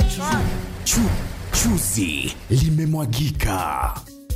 Chuzi limemwagika.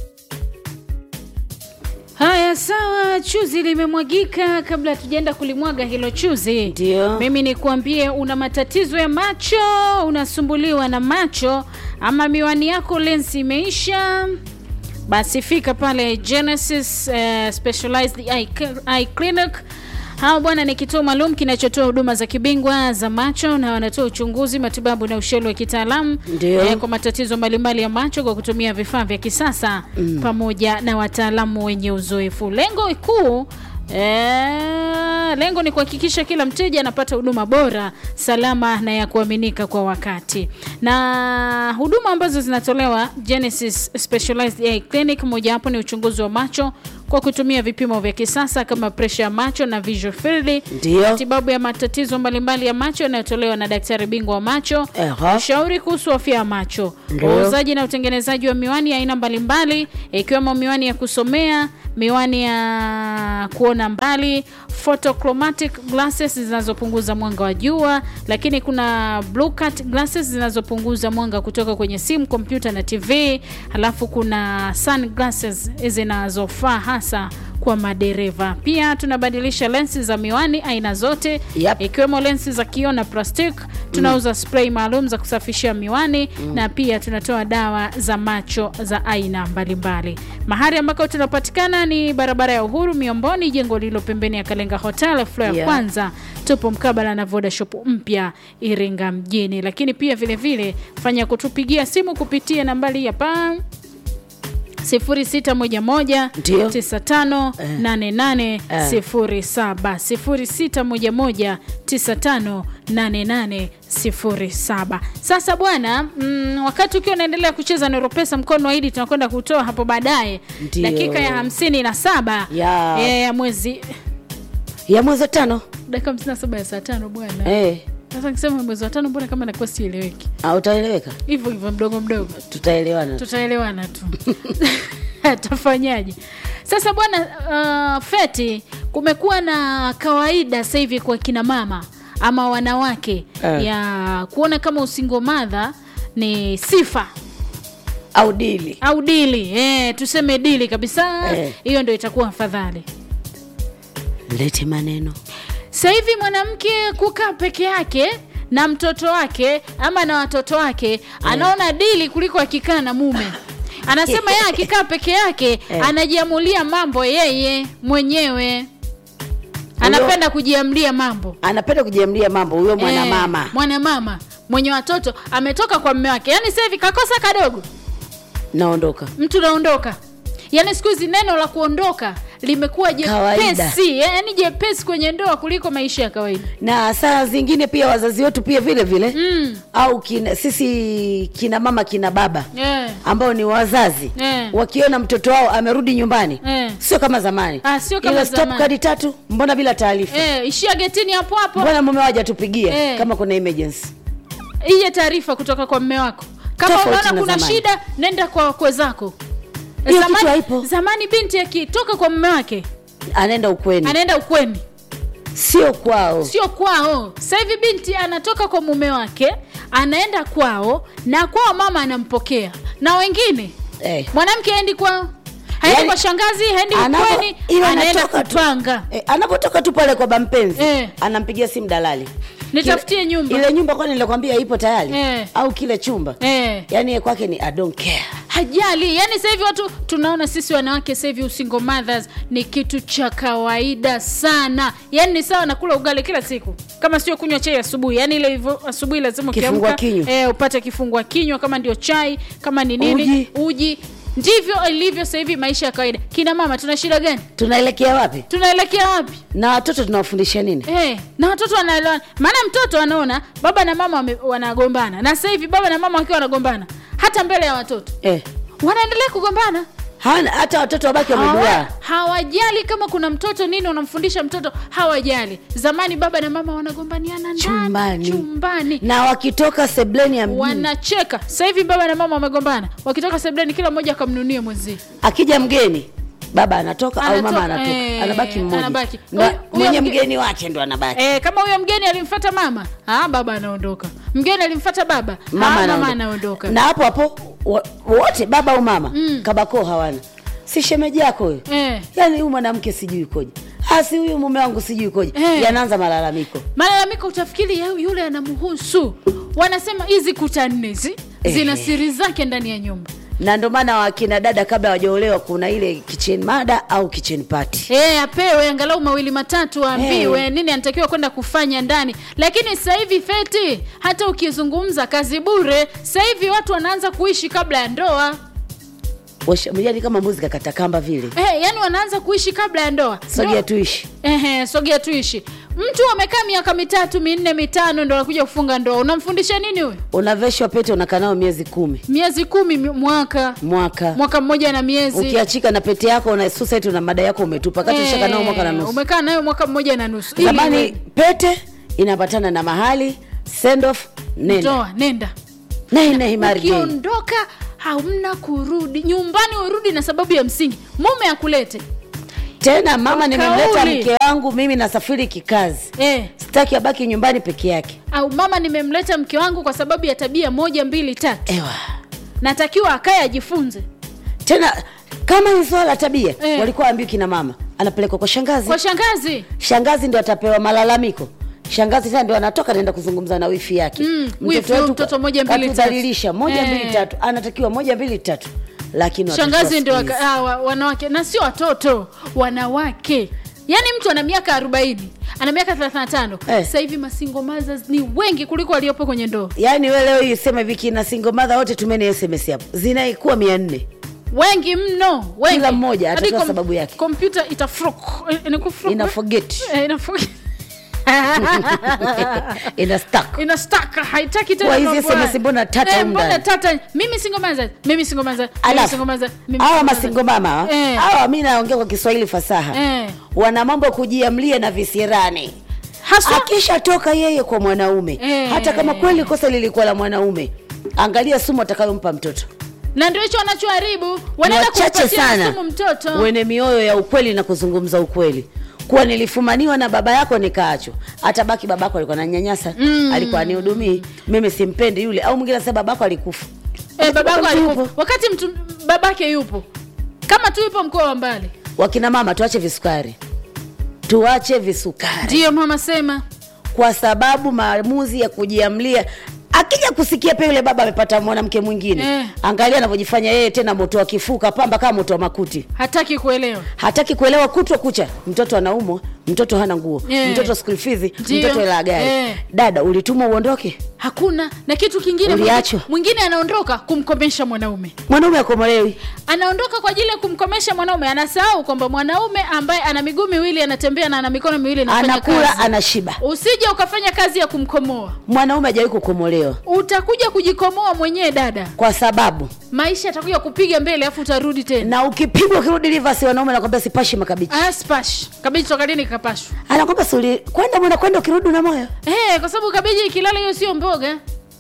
Haya sawa, chuzi limemwagika. Kabla tujaenda kulimwaga hilo chuzi, ndio mimi nikuambie, una matatizo ya macho, unasumbuliwa na macho, ama miwani yako lensi imeisha, basi fika pale Genesis Specialized Eye Clinic. Hao bwana ni kituo maalum kinachotoa huduma za kibingwa za macho, na wanatoa uchunguzi, matibabu na ushauri wa kitaalamu kwa matatizo mbalimbali ya macho kwa kutumia vifaa vya kisasa pamoja na wataalamu wenye uzoefu. Lengo kuu lengo ni kuhakikisha kila mteja anapata huduma bora, salama na ya kuaminika kwa wakati. Na huduma ambazo zinatolewa Genesis Specialized Eye Clinic, moja hapo ni uchunguzi wa macho kwa kutumia vipimo vya kisasa kama pressure ya macho na visual field, matibabu ya matatizo mbalimbali ya macho yanayotolewa na daktari bingwa wa macho, ushauri kuhusu afya ya macho, uuzaji na utengenezaji wa miwani ya aina mbalimbali ikiwemo miwani ya kusomea, miwani ya kuona mbali, photochromatic glasses zinazopunguza mwanga wa jua, lakini kuna blue cut glasses zinazopunguza mwanga kutoka kwenye simu, kompyuta na TV, halafu kuna sunglasses zinazofaa hasa kwa madereva. Pia tunabadilisha lensi za miwani aina zote, ikiwemo lensi za kioo na plastic. Tunauza spray maalum za kusafishia miwani na pia tunatoa dawa za macho za aina mbalimbali. Mahali ambako tunapatikana ni barabara ya Uhuru Miomboni, jengo lililo pembeni ya Kalenga Hotel floor ya kwanza. Tupo mkabala na Voda Shop mpya Iringa mjini. Lakini pia vile vile fanya kutupigia simu kupitia nambari ya 0611958807 0611958807. Sasa bwana, wakati ukiwa unaendelea kucheza Nero Pesa mkono wa Idi, tunakwenda kutoa hapo baadaye dakika ya 57 ya mwezi ya mwezi 5, dakika 57 ya saa 5 bwana. Sasa nikisema mwezi wa 5 mbona kama nakuwa sieleweki? Utaeleweka. Hivyo mdogo. Tutaelewana tu. Tafanyaje? Sasa bwana, Feti, kumekuwa na kawaida sasa hivi kwa kina mama ama wanawake ya kuona kama usingle mother ni sifa au dili. Tuseme dili kabisa. Hiyo ndio itakuwa afadhali. Lete maneno. Sasa hivi mwanamke kukaa peke yake na mtoto wake ama na watoto wake anaona dili kuliko akikaa na mume. Anasema yeye akikaa peke yake anajiamulia mambo yeye mwenyewe. Anapenda kujiamulia mambo huyo mwanamama mwenye watoto ametoka kwa mume wake. Yaani sasa hivi kakosa kadogo naondoka. Yaani siku hizi neno la kuondoka limekuwa jepesi, yaani jepesi kwenye ndoa kuliko maisha ya kawaida. Na saa zingine pia wazazi wetu pia vile vile au sisi kina mama kina baba ambao ni wazazi wakiona mtoto wao amerudi nyumbani sio kama zamani. Sio kama stop kadi 3 mbona bila taarifa? Ishia getini hapo. Mbona mume waje tupigie kama kuna emergency? Iye taarifa kutoka kwa mume wako. Kama unaona kuna shida, nenda kwa wakwe zako. Zamani binti akitoka kwa mume wake anaenda ukweni. Sio kwao. Sasa hivi binti anatoka kwa mume wake, anaenda kwao, na kwao mama anampokea. Na wengine mwanamke haendi kwao. Haendi kwa shangazi, haendi ukweni, anaenda kupanga. Anapotoka tu pale kwa bampenzi, anampigia simu dalali. Nitafutie nyumba. Ile nyumba kwani nilikwambia ipo tayari? Au kile chumba? Yaani kwake ni I don't care. Hajali. Yaani sasa hivi watu tunaona sisi wanawake sasa hivi single mothers ni kitu cha kawaida sana. Yaani ni sawa na kula ugali kila siku. Kama sio kunywa chai asubuhi. Yaani ile hivyo asubuhi lazima ukiamka upate kifungua kinywa, kama ndio chai, kama ni nini, uji. Ndivyo ilivyo sasa hivi maisha ya kawaida. Kina mama tuna shida gani? Tunaelekea wapi? Na watoto tunawafundisha nini? Na watoto wanaelewana. Maana mtoto anaona baba na mama wanagombana. Na sasa hivi baba na mama wakiwa wanagombana, hata mbele ya watoto wanaendelea kugombana. Hata watoto wabaki wameduaa. Hawajali kama kuna mtoto nini unamfundisha mtoto, hawajali. Zamani baba na mama wanagombaniana chumbani. Na wakitoka sebleni ya mjini wanacheka. Sasa hivi baba na mama wamegombana, wakitoka sebleni kila mmoja akamnunie mwenzie. Akija mgeni baba anatoka au mama anatoka, anabaki mmoja. Mwenye mgeni wake ndo anabaki. Kama huyo mgeni alimfuata mama, baba anaondoka. Mgeni alimfuata baba, mama anaondoka. Na hapo wote baba au mama kabako hawana. Si shemeji yako huyo. Yaani huyu mwanamke sijui koje. Si huyu mume wangu sijui koje. Yanaanza malalamiko. Utafikiri yule anamhusu. Wanasema hizi kuta 4 zina siri zake ndani ya nyumba. Na ndio maana wakina dada kabla hawajaolewa kuna ile kitchen mada au kitchen party. Apewe angalau 2 matatu aambiwe nini anatakiwa kwenda kufanya ndani. Lakini sasa hivi Feti, hata ukizungumza kazi bure, sasa hivi watu wanaanza kuishi kabla ya ndoa. Yaani kama muziki kata kamba vile. Yaani wanaanza kuishi kabla ya ndoa. Sogea tuishi. Sogea tuishi. Mtu amekaa miaka 3, 4, 5 ndo anakuja kufunga ndoa. Unamfundisha nini huyo? Unaveshwa pete unakaa nao miezi 10. Miezi 10 mwaka mmoja na miezi. Ukiachika na pete yako na society na mada yako umetupa. Kati ushaka nao mwaka na nusu. Umekaa nayo mwaka mmoja na nusu. Zamani pete inapatana na mahali, send off, nenda. Nenda. Ukiondoka hauna kurudi. Nyumbani urudi na sababu ya msingi. Mume akulete. Tena mama nimemleta mke wangu mimi nasafiri kikazi. Sitaki abaki nyumbani peke yake. Au mama nimemleta mke wangu kwa sababu ya tabia 1, 2, 3. Natakiwa akae ajifunze. Tena kama ni swala tabia walikuwa waambiwa kina mama anapelekwa kwa shangazi. Shangazi ndio atapewa malalamiko. Shangazi tena ndio anatoka naenda kuzungumza na wifi yake. Mtoto 1, 2, 3. Atudhalilisha 1, 2, 3. Anatakiwa 1, 2, 3. Lakini shangazi ndio wanawake na sio watoto, wanawake. Yaani mtu ana miaka 40, ana miaka 35. Sasa hivi masingle mothers ni wengi kuliko waliopo kwenye ndoa. Yaani wewe leo hii sema Viki na single mother wote tumeni SMS hapo. Zinaikuwa 400. Wengi mno, wengi. Kila mmoja atatoa sababu yake. Computer ina forget. Ina stuck. Haitaki tena. Kwa hizi SMS mbona tata Mimi single mother. Hawa masingle mama. Hawa mimi naongea kwa Kiswahili fasaha. Wana mambo kujiamlia na visirani. Akisha toka yeye kwa mwanaume. Hata kama kweli kosa lilikuwa la mwanaume. Angalia sumu atakayompa mtoto. Na ndio hicho wanachoharibu. Wanaenda kumpatia sumu mtoto. Wene mioyo ya ukweli na kuzungumza ukweli. Kwa nilifumaniwa na baba yako nikaachwa. Atabaki babako alikuwa ananyanyasa, alikuwa anihudumii, mimi simpendi yule. Au mwingine anasema babako alikufa. Babako alikufa. Wakati babake yupo. Kama tu yupo mkoa wa mbali. Wakina mama tuache visukari. Ndio mama sema. Kwa sababu maamuzi ya kujiamlia. Akija kusikia pia yule baba amepata mwanamke mwingine. Angalia anavyojifanya yeye tena moto wa kifuka pamba kama moto wa makuti. Hataki kuelewa kutwa kucha. Mtoto anaumwa, mtoto hana nguo, mtoto school fees, mtoto hela gari. Dada ulitumwa uondoke? Hakuna. Na kitu kingine mwingine anaondoka kumkomesha mwanaume. Mwanaume akomolewi. Anaondoka kwa ajili ya kumkomesha mwanaume. Anasahau kwamba mwanaume ambaye ana miguu miwili anatembea na ana mikono miwili anafanya kazi. Anakula anashiba. Usije ukafanya kazi ya kumkomoa. Mwanaume hajawahi kukomolewa. Utakuja kujikomoa mwenyewe dada. Kwa sababu maisha yatakuja kupiga mbele afu utarudi tena. Na ukipigwa ukirudi reverse wanaume anakuambia sipashi makabichi. Spash. Kabichi toka lini kapashwa? Anakuambia suli kwenda ukirudi na moyo. Kwa sababu kabichi ikilala hiyo sio mboga.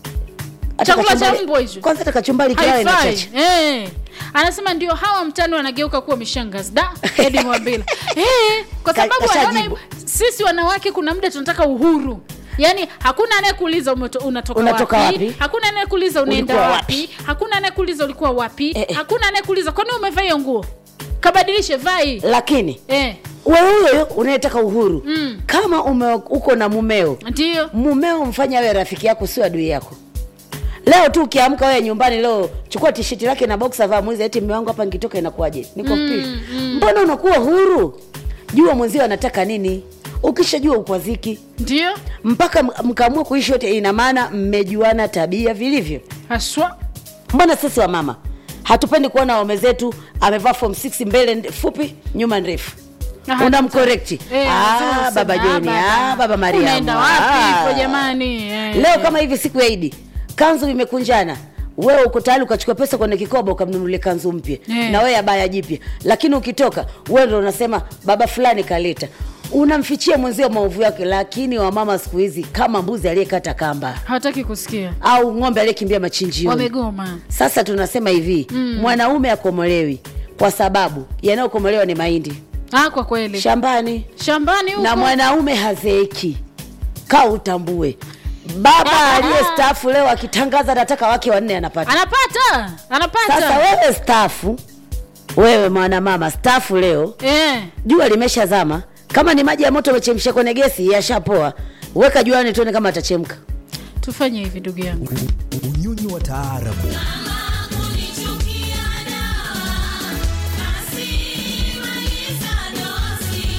Chakula cha mbwa hicho. Kwanza hata kachumbari kilala ina chache. Anasema ndio hawa mtani wanageuka kuwa mishangazi. Edi Mwambila. Kwa sababu wanaona sisi wanawake kuna muda tunataka uhuru. Yaani hakuna anayekuuliza unatoka wapi? Hakuna anayekuuliza unaenda wapi? Hakuna anayekuuliza ulikuwa wapi? Hakuna anayekuuliza kwa nini umevaa hiyo nguo? Kabadilishe vai. Lakini wewe unayetaka uhuru. Kama uko na mumeo. Ndio. Mumeo mfanya awe rafiki yako sio adui yako. Leo tu ukiamka wewe nyumbani leo chukua t-shirt lake na boxer vaa mwizi eti mume wangu hapa nikitoka inakuaje? Niko pili. Mbona unakuwa huru? Jua mwenzio anataka nini? Ukishajua ukwaziki. Ndio. Mpaka mkaamua kuishi yote ina maana mmejuana tabia vilivyo. Haswa. Mbona sisi wa mama hatupendi kuona waume zetu amevaa form 6 mbele fupi nyuma ndefu. Unamcorrect. Baba Joni, baba Maria. Unaenda wapi kwa jamani? Leo kama hivi siku ya Idi, kanzu imekunjana. Wewe uko tayari ukachukua pesa kwenye kikoba ukamnunulia kanzu mpya. Na wewe abaya jipya. Lakini ukitoka wewe ndio unasema baba fulani kaleta. Unamfichia mwenzio maovu yake. Lakini wamama siku hizi kama mbuzi aliyekata kamba. Hawataki kusikia. Au ng'ombe aliyekimbia machinjio. Wamegoma. Sasa tunasema hivi, mwanaume akomolewi kwa sababu yanayokomolewa ni mahindi. Kwa kweli. Shambani huko. Na mwanaume hazeeki. Kaa utambue. Baba aliyestaafu leo akitangaza nataka wake 4 anapata. Sasa wewe staafu, wewe mwana mama staafu leo. Jua limeshazama. Kama ni maji ya moto umechemsha kwenye gesi yashapoa. Weka juani tuone kama atachemka. Tufanye hivi ndugu yangu. Unyonyi wa taarabu.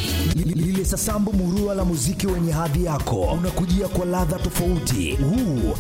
Lile sasambu murua la muziki wenye hadhi yako unakujia kwa ladha tofauti. Huu